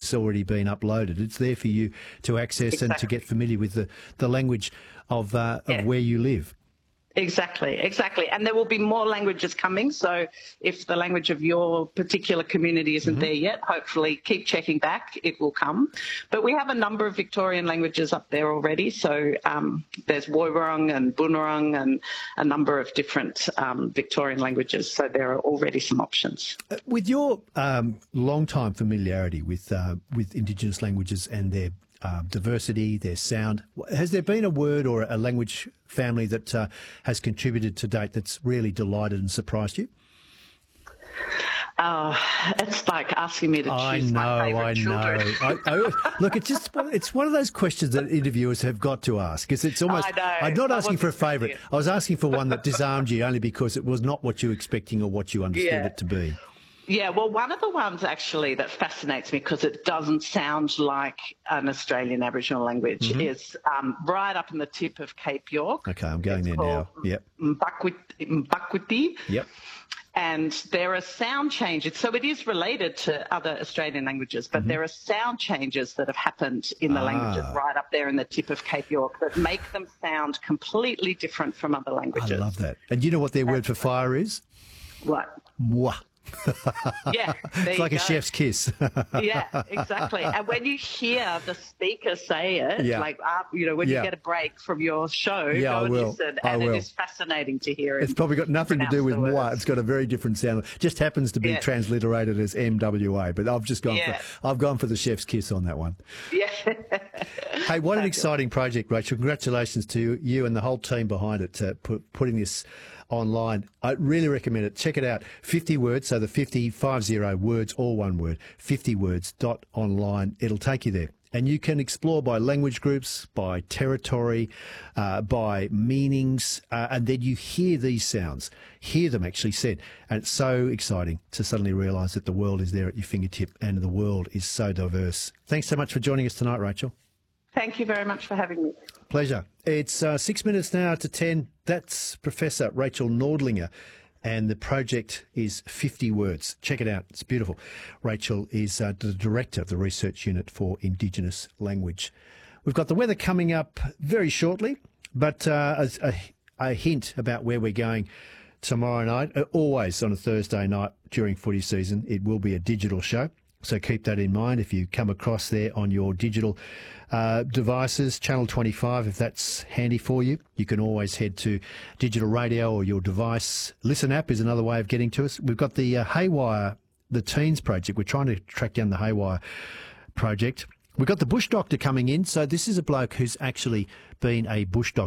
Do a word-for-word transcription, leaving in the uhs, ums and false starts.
it's already been uploaded. It's there for you to access exactly. and to get familiar with the, the language of, uh, of yeah. where you live. Exactly, exactly. And there will be more languages coming. So if the language of your particular community isn't mm-hmm. there yet, hopefully keep checking back. It will come. But we have a number of Victorian languages up there already. So um, there's Woiwurrung and Boonwurrung and a number of different um, Victorian languages. So there are already some options. With your um, long-time familiarity with, uh, with Indigenous languages and their Uh, diversity, their sound. Has there been a word or a language family that uh, has contributed to date that's really delighted and surprised you? Oh, it's like asking me to choose I know, my favourite I children. know. I, I, look, it's just it's one of those questions that interviewers have got to ask. Because it's almost. I know. I'm not I asking for a favourite. I was asking for one that disarmed you only because it was not what you were expecting or what you understood yeah. it to be. Yeah, well, one of the ones actually that fascinates me because it doesn't sound like an Australian Aboriginal language mm-hmm. is um, right up in the tip of Cape York. Okay, I'm going it's there now. Yep. Mpakwiti. Yep. And there are sound changes. So it is related to other Australian languages, but mm-hmm. there are sound changes that have happened in the ah. languages right up there in the tip of Cape York that make them sound completely different from other languages. I love that. And you know what their word for fire is? What? Mwah. Yeah, it's like a go. chef's kiss. Yeah, exactly. And when you hear the speaker say it, yeah. like uh, you know, when yeah. you get a break from your show, yeah, go I and will. listen, I and will. it is fascinating to hear it. It's probably got nothing to do with moi. It's got a very different sound. Just happens to be yeah. transliterated as M W A, but I've just gone yeah. for I've gone for the chef's kiss on that one. Yeah. Hey, what an exciting project, Rachel! Congratulations to you and the whole team behind it, uh, put, putting this online. I really recommend it. Check it out. fifty words, so the fifty, five zero words, all one word, fifty words dot online. It'll take you there. And you can explore by language groups, by territory, uh, by meanings, uh, and then you hear these sounds, hear them actually said. And it's so exciting to suddenly realise that the world is there at your fingertip and the world is so diverse. Thanks so much for joining us tonight, Rachel. Thank you very much for having me. Pleasure. It's uh, six minutes now to ten. That's Professor Rachel Nordlinger, and the project is fifty words. Check it out. It's beautiful. Rachel is uh, the director of the Research Unit for Indigenous Language. We've got the weather coming up very shortly, but uh, a, a hint about where we're going tomorrow night. Uh, always on a Thursday night during footy season, it will be a digital show. So keep that in mind if you come across there on your digital uh, devices, Channel twenty-five, if that's handy for you. You can always head to digital radio or your device. Listen app is another way of getting to us. We've got the uh, Haywire, the Teens Project. We're trying to track down the Haywire project. We've got the Bush Doctor coming in. So this is a bloke who's actually been a bush doctor.